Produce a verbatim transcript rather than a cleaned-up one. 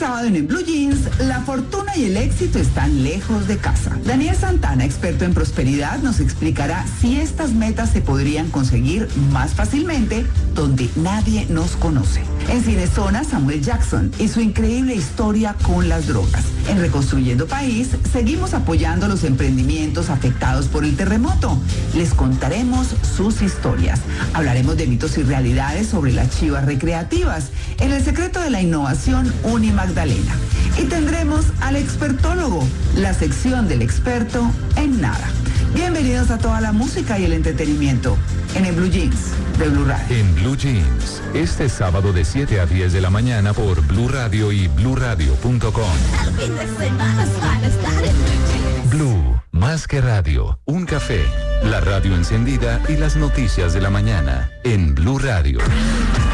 sábado en, en Blue Jeans, la fortuna y el éxito están lejos de casa. Daniel Santana, experto en prosperidad, nos explicará si estas metas se podrían conseguir más fácilmente donde nadie nos conoce. En Cinezona, Samuel Jackson y su increíble historia con las drogas. En Reconstruyendo País, seguimos apoyando los emprendimientos afectados por el terremoto. Les contaremos sus historias. Hablaremos de mitos y realidades sobre las chivas recreativas. En El secreto de la innovación, Uni Magdalena. Y tendremos al expertólogo, la sección del experto en nada. Bienvenidos a toda la música y el entretenimiento en el Blue Jeans de Blue Radio. En Blue Jeans, este sábado de siete a diez de la mañana por Blue Radio y blue radio punto com. Blue, más que radio, un café, la radio encendida y las noticias de la mañana en Blue Radio.